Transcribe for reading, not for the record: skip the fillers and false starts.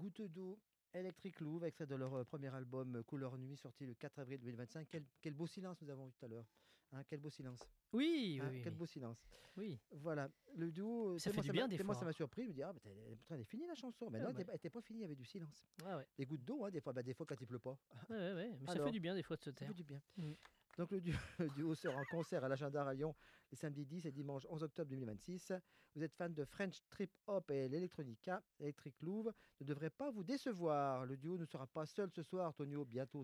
Goutte d'eau, Electric Louvre, extrait de leur premier album Couleur Nuit, sorti le 4 avril 2025. Quel beau silence nous avons eu tout à l'heure. Hein, quel beau silence. Oui, oui, Hein, oui, quel oui. beau silence. Oui. Voilà, le duo, Ça fait du bien des tellement fois, ça m'a hein. surpris. Je me dis, ah, pourtant, elle est finie la chanson. Mais non, Ouais, ouais. elle était pas finie, il y avait du silence. Ouais, ouais. Des gouttes d'eau, hein, des fois quand il pleut pas. Ouais, ouais, ouais. Mais ça fait Alors, du bien des fois de se ça fait taire. du bien. Mm. Donc le duo, le duo sera en concert à l'Agenda à Lyon les samedis 10 et dimanche 11 octobre 2026. Vous êtes fan de French Trip Hop et l'Electronica, Electric Louvre ne devrait pas vous décevoir. Le duo ne sera pas seul ce soir, Tonio, bientôt